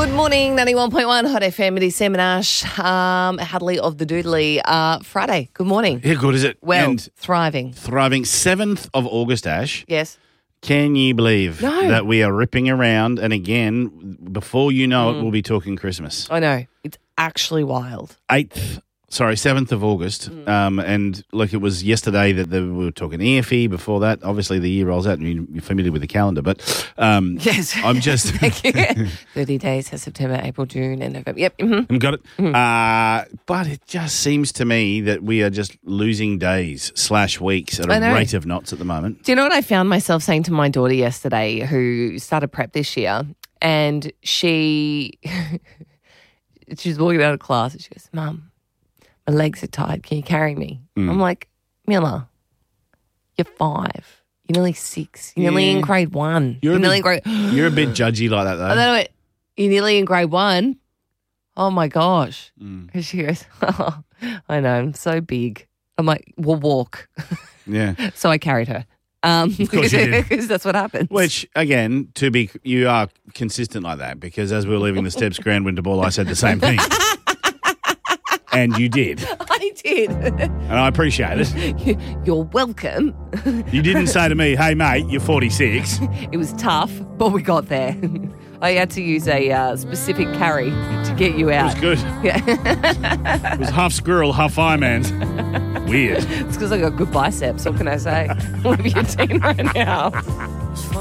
Good morning, 91.1 Hot FM. It is Sam and Ash, Hadley of the Doodly. Friday, good morning. How good is it? Well, And thriving. 7th of August, Ash. Yes. Can you believe No. that we are ripping around? And again, before you know it, we'll be talking Christmas. I know. It's actually wild. 7th of August. And like it was yesterday that we were talking Earfy. Before that, obviously the year rolls out and you're familiar with the calendar. But Yes. I'm just... Thank you. 30 days has September, April, June, and November. Yep. Mm-hmm. Got it. But it just seems to me that we are just losing days / weeks at I a know. rate of knots at the moment. Do you know what I found myself saying to my daughter yesterday, who started prep this year, and she was walking out of class and she goes, Mum, my legs are tired. Can you carry me? I'm like, Mila, you're 5. You're nearly 6. You're nearly in grade 1. You're nearly in grade... You're a bit judgy like that, though. And then I went, you're nearly in grade 1? Oh, my gosh. And she goes, oh, I know, I'm so big. I'm like, we'll walk. Yeah. So I carried her. Of course you did. Because that's what happens. Which, again, you are consistent like that because as we were leaving the steps Grand Winter Ball, I said the same thing. And you did. I did. And I appreciate it. You're welcome. You didn't say to me, hey, mate, you're 46. It was tough, but we got there. I had to use a specific carry to get you It out. was good. Yeah. It was half squirrel, half fireman. Weird. It's because I got good biceps. What can I say? What have you seen right now?